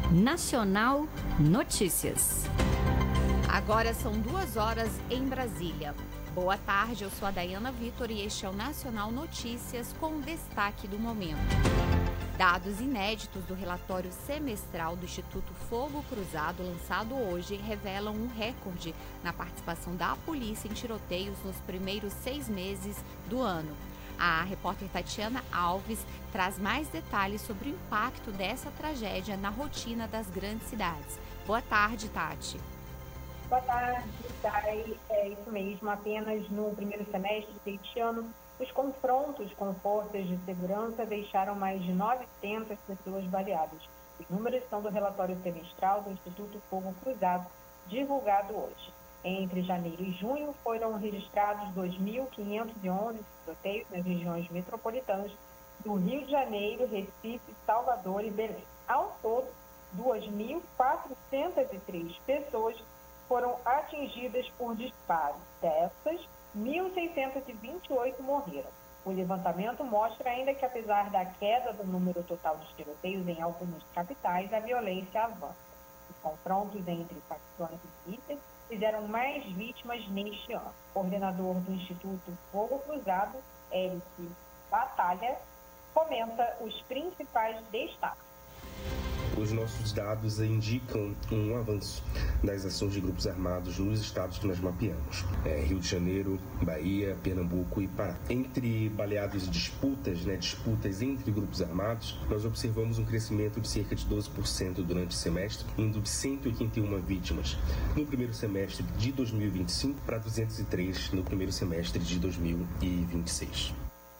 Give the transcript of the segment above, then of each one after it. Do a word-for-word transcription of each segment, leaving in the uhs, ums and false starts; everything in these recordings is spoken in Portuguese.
Nacional Notícias. Agora são duas horas em Brasília. Boa tarde, eu sou a Dayana Vitor e este é o Nacional Notícias com o destaque do momento. Dados inéditos do relatório semestral do Instituto Fogo Cruzado, lançado hoje, revelam um recorde na participação da polícia em tiroteios nos primeiros seis meses do ano. A repórter Tatiana Alves traz mais detalhes sobre o impacto dessa tragédia na rotina das grandes cidades. Boa tarde, Tati. Boa tarde, Thay. É isso mesmo. Apenas no primeiro semestre deste ano, os confrontos com forças de segurança deixaram mais de novecentas pessoas baleadas. Os números são do relatório semestral do Instituto Fogo Cruzado, divulgado hoje. Entre janeiro e junho, foram registrados dois mil quinhentos e onze tiroteios nas regiões metropolitanas do Rio de Janeiro, Recife, Salvador e Belém. Ao todo, duas mil quatrocentas e três pessoas foram atingidas por disparos. Dessas, mil seiscentos e vinte e oito morreram. O levantamento mostra ainda que, apesar da queda do número total de tiroteios em algumas capitais, a violência avança. Os confrontos entre facções e milícias fizeram mais vítimas neste ano. O coordenador do Instituto Fogo Cruzado, Eric Batalha, comenta os principais destaques. Os nossos dados indicam um avanço das ações de grupos armados nos estados que nós mapeamos. É, Rio de Janeiro, Bahia, Pernambuco e Pará. Entre baleados e disputas, né, disputas entre grupos armados, nós observamos um crescimento de cerca de doze por cento durante o semestre, indo de cento e oitenta e uma vítimas no primeiro semestre de dois mil e vinte e cinco para duzentos e três no primeiro semestre de dois mil e vinte e seis.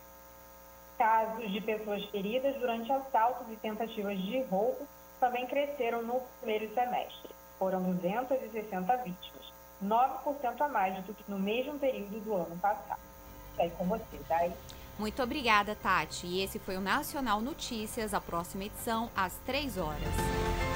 Casos de pessoas feridas durante assaltos e tentativas de roubo também cresceram no primeiro semestre. Foram duzentas e sessenta vítimas, nove por cento a mais do que no mesmo período do ano passado. E aí com você, Dai. Muito obrigada, Tati. E esse foi o Nacional Notícias, a próxima edição às três horas.